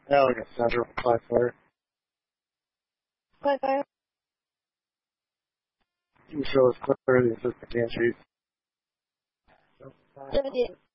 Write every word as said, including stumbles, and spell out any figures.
Yeah, like a center of Clyfire. Clyfire. You show us clearly the assistant can sheet. seventy-eight.